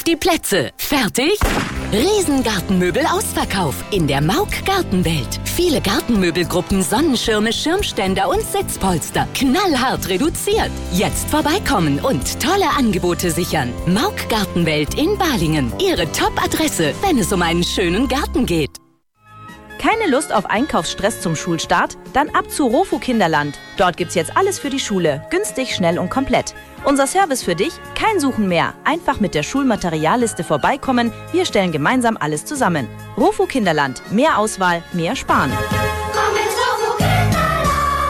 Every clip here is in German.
die Plätze. Fertig? Riesengartenmöbel Ausverkauf in der Mauk Gartenwelt. Viele Gartenmöbelgruppen, Sonnenschirme, Schirmständer und Sitzpolster. Knallhart reduziert. Jetzt vorbeikommen und tolle Angebote sichern. Mauk Gartenwelt in Balingen. Ihre Top-Adresse, wenn es um einen schönen Garten geht. Keine Lust auf Einkaufsstress zum Schulstart? Dann ab zu Rofu Kinderland. Dort gibt's jetzt alles für die Schule. Günstig, schnell und komplett. Unser Service für dich? Kein Suchen mehr. Einfach mit der Schulmaterialliste vorbeikommen. Wir stellen gemeinsam alles zusammen. Rofu Kinderland. Mehr Auswahl, mehr Sparen. Komm ins Rofu Kinderland.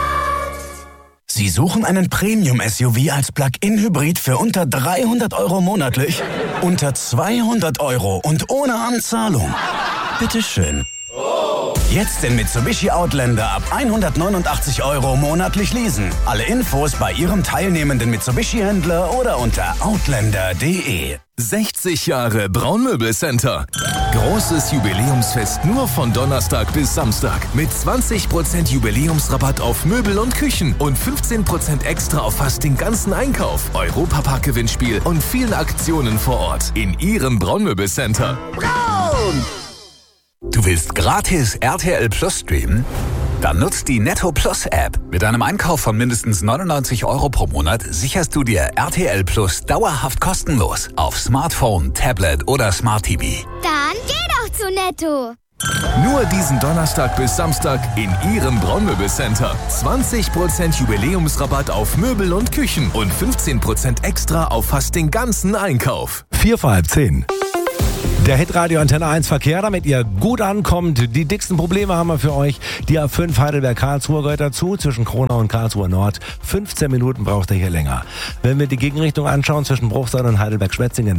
Sie suchen einen Premium-SUV als Plug-in-Hybrid für unter 300 € monatlich? Unter 200 € und ohne Anzahlung? Bitteschön. Jetzt den Mitsubishi Outlander ab 189 € monatlich leasen. Alle Infos bei Ihrem teilnehmenden Mitsubishi-Händler oder unter outlander.de. 60 Jahre Braunmöbelcenter. Großes Jubiläumsfest nur von Donnerstag bis Samstag. Mit 20% Jubiläumsrabatt auf Möbel und Küchen und 15% extra auf fast den ganzen Einkauf. Europapark-Gewinnspiel und vielen Aktionen vor Ort. In Ihrem Braunmöbelcenter. Braun! Du willst gratis RTL Plus streamen? Dann nutzt die Netto Plus App. Mit einem Einkauf von mindestens 99 € pro Monat sicherst du dir RTL Plus dauerhaft kostenlos auf Smartphone, Tablet oder Smart TV. Dann geh doch zu Netto. Nur diesen Donnerstag bis Samstag in Ihrem Braunmöbelcenter. 20% Jubiläumsrabatt auf Möbel und Küchen und 15% extra auf fast den ganzen Einkauf. 9:45. Der Hitradio Antenne 1 Verkehr, damit ihr gut ankommt. Die dicksten Probleme haben wir für euch. Die A5 Heidelberg-Karlsruhe gehört dazu, zwischen Kronau und Karlsruhe Nord. 15 Minuten braucht ihr hier länger. Wenn wir die Gegenrichtung anschauen, zwischen Bruchsal und Heidelberg-Schwetzingen,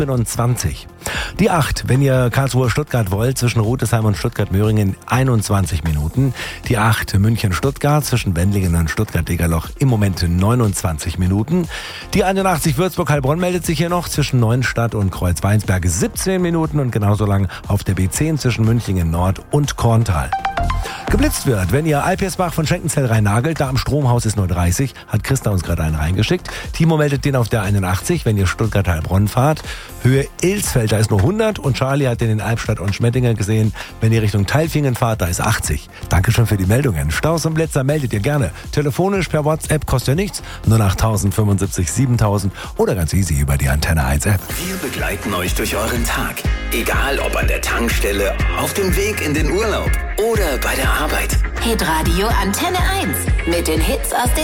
27. Die 8, wenn ihr Karlsruhe-Stuttgart wollt, zwischen Rudesheim und Stuttgart-Möhringen, 21 Minuten. Die 8 München-Stuttgart, zwischen Wendlingen und Stuttgart-Degerloch, im Moment 29 Minuten. Die 81 Würzburg-Heilbronn meldet sich hier noch, zwischen Neuenstadt und Kreuzweinsberg, 17 Minuten und genauso lang auf der B10 zwischen Münchingen Nord und Korntal. Geblitzt wird, wenn ihr Alpirsbach von Schenkenzell Rhein-Nagelt, da am Stromhaus ist nur 30, hat Christa uns gerade einen reingeschickt. Timo meldet den auf der 81, wenn ihr Stuttgart-Heilbronn fahrt. Höhe Ilsfeld, da ist nur 100 und Charlie hat den in Albstadt und Schmettinger gesehen. Wenn ihr Richtung Tailfingen fahrt, da ist 80. Dankeschön für die Meldungen. Staus und Blitzer meldet ihr gerne. Telefonisch per WhatsApp kostet ja nichts. 08000 75 7000 oder ganz easy über die Antenne 1 App. Wir begleiten euch durch euren Tag. Egal ob an der Tankstelle, auf dem Weg in den Urlaub oder bei der Arbeit. Hitradio Antenne 1 mit den Hits aus den